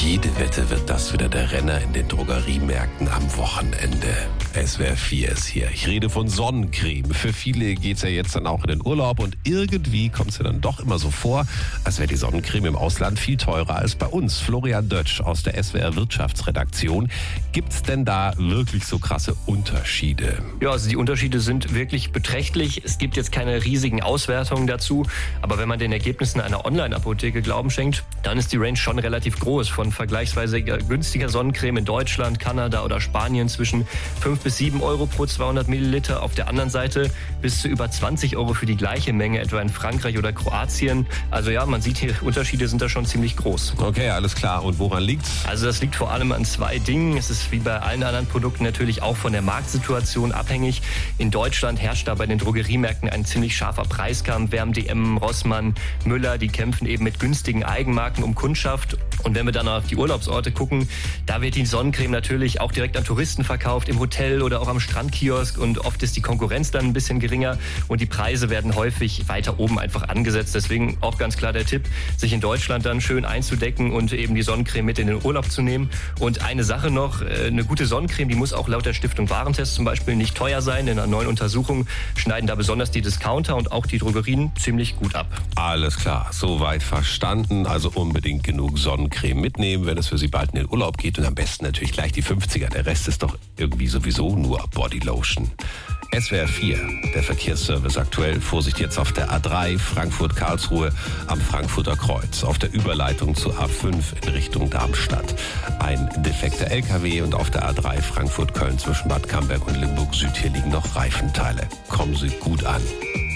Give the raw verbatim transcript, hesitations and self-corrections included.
jede Wette wird das wieder der Renner in den Drogeriemärkten am Wochenende. S W R vier ist hier. Ich rede von Sonnencreme. Für viele geht's ja jetzt dann auch in den Urlaub und irgendwie kommt es ja dann doch immer so vor, als wäre die Sonnencreme im Ausland viel teurer als bei uns. Florian Dötsch aus der S W R Wirtschaftsredaktion. Gibt's denn da wirklich so krasse Unterschiede? Ja, also die Unterschiede sind wirklich beträchtlich. Es gibt jetzt keine riesigen Auswertungen dazu, aber wenn man den Ergebnissen einer Online-Apotheke Glauben schenkt, dann ist die Range schon relativ groß. Von vergleichsweise günstiger Sonnencreme in Deutschland, Kanada oder Spanien zwischen fünf bis sieben Euro pro zweihundert Milliliter. Auf der anderen Seite bis zu über zwanzig Euro für die gleiche Menge, etwa in Frankreich oder Kroatien. Also ja, man sieht, die Unterschiede sind da schon ziemlich groß. Okay, alles klar. Und woran liegt's? Also das liegt vor allem an zwei Dingen. Es ist wie bei allen anderen Produkten natürlich auch von der Marktsituation abhängig. In Deutschland herrscht da bei den Drogeriemärkten ein ziemlich scharfer Preiskampf. Wir haben D M, Rossmann, Müller, die kämpfen eben mit günstigen Eigenmarken um Kundschaft. Und wenn wir dann auf die Urlaubsorte gucken, da wird die Sonnencreme natürlich auch direkt an Touristen verkauft, im Hotel oder auch am Strandkiosk, und oft ist die Konkurrenz dann ein bisschen geringer und die Preise werden häufig weiter oben einfach angesetzt. Deswegen auch ganz klar der Tipp, sich in Deutschland dann schön einzudecken und eben die Sonnencreme mit in den Urlaub zu nehmen. Und eine Sache noch, eine gute Sonnencreme, die muss auch laut der Stiftung Warentest zum Beispiel nicht teuer sein. In einer neuen Untersuchung schneiden da besonders die Discounter und auch die Drogerien ziemlich gut ab. Alles klar, soweit verstanden. Also unbedingt genug Sonnencreme mitnehmen, wenn es für Sie bald in den Urlaub geht, und am besten natürlich gleich die fünfziger. Der Rest ist doch irgendwie sowieso nur Bodylotion. S W R vier, der Verkehrsservice aktuell. Vorsicht jetzt auf der A drei Frankfurt-Karlsruhe am Frankfurter Kreuz. Auf der Überleitung zur A fünf in Richtung Darmstadt. Ein defekter L K W, und auf der A drei Frankfurt-Köln zwischen Bad Camberg und Limburg Süd. Hier liegen noch Reifenteile. Kommen Sie gut an.